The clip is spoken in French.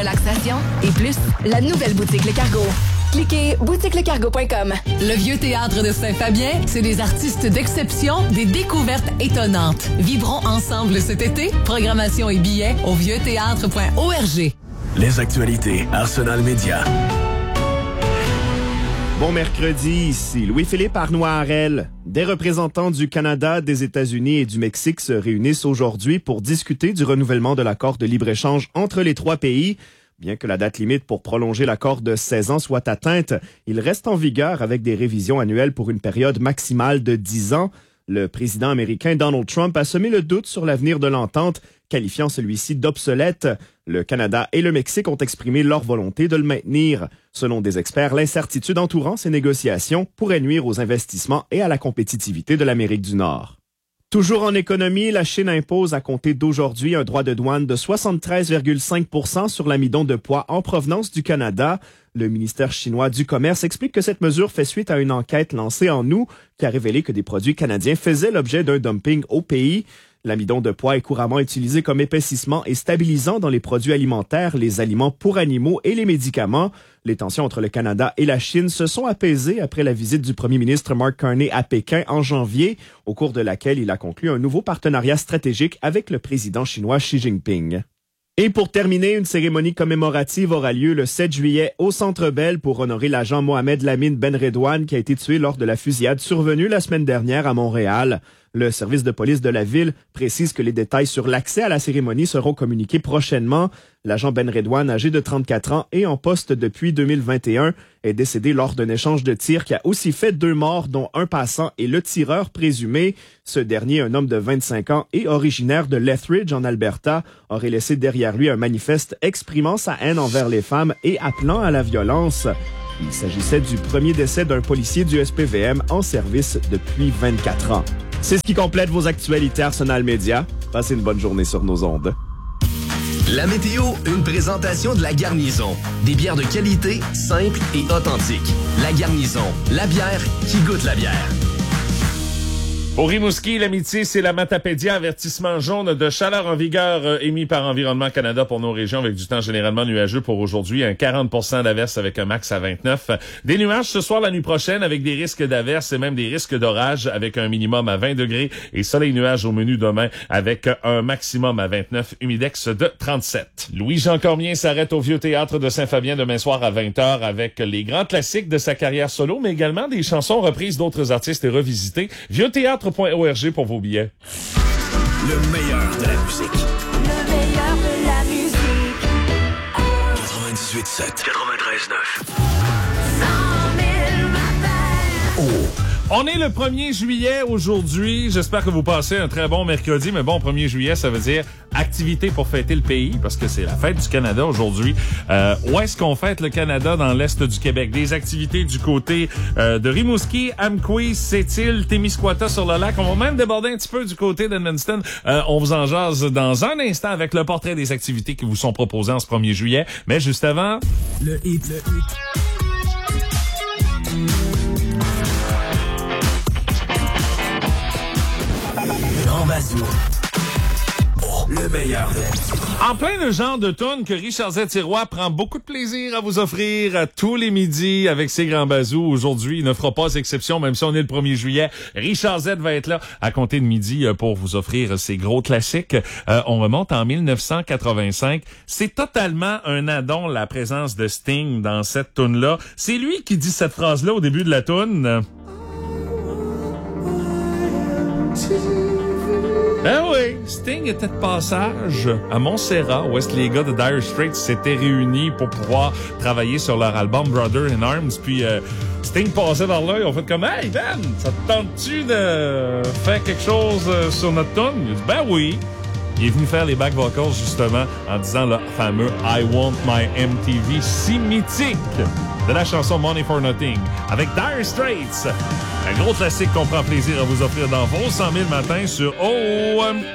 relaxation et plus, la nouvelle boutique Le Cargo. Cliquez boutiquelecargo.com. Le Vieux Théâtre de Saint-Fabien, c'est des artistes d'exception, des découvertes étonnantes. Vivrons ensemble cet été. Programmation et billets au vieuxthéâtre.org. Les actualités Arsenal Média. Bon mercredi, ici Louis-Philippe Arnois-Harel. Des représentants du Canada, des États-Unis et du Mexique se réunissent aujourd'hui pour discuter du renouvellement de l'accord de libre-échange entre les trois pays. Bien que la date limite pour prolonger l'accord de 16 ans soit atteinte, il reste en vigueur avec des révisions annuelles pour une période maximale de 10 ans. Le président américain Donald Trump a semé le doute sur l'avenir de l'entente, qualifiant celui-ci d'obsolète. Le Canada et le Mexique ont exprimé leur volonté de le maintenir. Selon des experts, l'incertitude entourant ces négociations pourrait nuire aux investissements et à la compétitivité de l'Amérique du Nord. Toujours en économie, la Chine impose à compter d'aujourd'hui un droit de douane de 73,5 % sur l'amidon de poids en provenance du Canada. Le ministère chinois du Commerce explique que cette mesure fait suite à une enquête lancée en août qui a révélé que des produits canadiens faisaient l'objet d'un dumping au pays. L'amidon de poids est couramment utilisé comme épaississement et stabilisant dans les produits alimentaires, les aliments pour animaux et les médicaments. Les tensions entre le Canada et la Chine se sont apaisées après la visite du premier ministre Mark Carney à Pékin en janvier, au cours de laquelle il a conclu un nouveau partenariat stratégique avec le président chinois Xi Jinping. Et pour terminer, une cérémonie commémorative aura lieu le 7 juillet au Centre Bell pour honorer l'agent Mohamed Lamine Benredouane qui a été tué lors de la fusillade survenue la semaine dernière à Montréal. Le service de police de la ville précise que les détails sur l'accès à la cérémonie seront communiqués prochainement. L'agent Benredouane, âgé de 34 ans et en poste depuis 2021, est décédé lors d'un échange de tirs qui a aussi fait 2 morts, dont un passant et le tireur présumé. Ce dernier, un homme de 25 ans et originaire de Lethbridge en Alberta, aurait laissé derrière lui un manifeste exprimant sa haine envers les femmes et appelant à la violence. Il s'agissait du premier décès d'un policier du SPVM en service depuis 24 ans. C'est ce qui complète vos actualités Arsenal Média. Passez une bonne journée sur nos ondes. La météo, une présentation de La Garnison. Des bières de qualité, simples et authentiques. La Garnison, la bière qui goûte la bière. Pour Rimouski, l'amitié, c'est la Matapédia, avertissement jaune de chaleur en vigueur émis par Environnement Canada pour nos régions avec du temps généralement nuageux pour aujourd'hui. Un 40% d'averses avec un max à 29. Des nuages ce soir, la nuit prochaine avec des risques d'averses et même des risques d'orage avec un minimum à 20 degrés et soleil-nuage au menu demain avec un maximum à 29, humidex de 37. Louis-Jean Cormier s'arrête au Vieux Théâtre de Saint-Fabien demain soir à 20h avec les grands classiques de sa carrière solo, mais également des chansons reprises d'autres artistes et revisitées. Vieuxthéâtre.org pour vos billets. Le meilleur de la musique. Le meilleur de la musique. 98.7. 93.9. 100 000 matins. Oh. On est le 1er juillet aujourd'hui. J'espère que vous passez un très bon mercredi. Mais bon, 1er juillet, ça veut dire activité pour fêter le pays parce que c'est la fête du Canada aujourd'hui. Où est-ce qu'on fête le Canada dans l'est du Québec? Des activités du côté de Rimouski, Amqui, Sept-Îles, Témiscouata sur le lac. On va même déborder un petit peu du côté d'Edmundston. On vous en jase dans un instant avec le portrait des activités qui vous sont proposées en ce 1er juillet. Mais juste avant... Le hit. Le meilleur de la musique. En plein le genre de tune que Richard Z. Tiroir prend beaucoup de plaisir à vous offrir tous les midis avec ses grands bazous. Aujourd'hui, il ne fera pas exception, même si on est le 1er juillet. Richard Z va être là à compter de midi pour vous offrir ses gros classiques. On remonte en 1985. C'est totalement un addon, la présence de Sting dans cette tune-là. C'est lui qui dit cette phrase-là au début de la tune. Ben oui, Sting était de passage à Montserrat, où est-ce que les gars de Dire Straits s'étaient réunis pour pouvoir travailler sur leur album Brother in Arms. Puis Sting passait par là, ils ont fait comme « Hey Ben, ça te tente-tu de faire quelque chose sur notre tune? » Il a dit « Ben oui. » Il est venu faire les back vocals justement en disant le fameux « I want my MTV » si mythique de la chanson Money for Nothing avec Dire Straits. Un gros classique qu'on prend plaisir à vous offrir dans vos 100 000 matins sur OM.